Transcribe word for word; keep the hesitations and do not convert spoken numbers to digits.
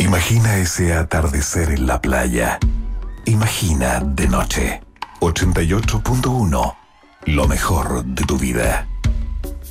Imagina ese atardecer en la playa. Imagina de noche. ochenta y ocho punto uno. Lo mejor de tu vida.